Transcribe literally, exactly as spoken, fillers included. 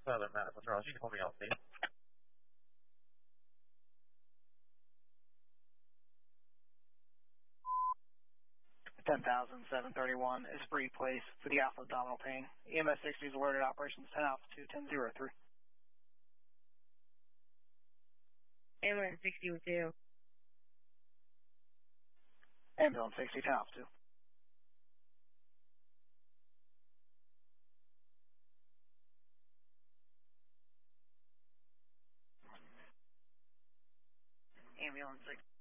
Southern Mass. What's wrong? She can call me out, please. ten thousand seven thirty-one is Bree Place for the Alpha Abdominal Pain. E M S sixty is alerted operations ten Alpha two ten zero three. Ambulance sixty with two. Ambulance sixty ten Alpha two. Ambulance sixty.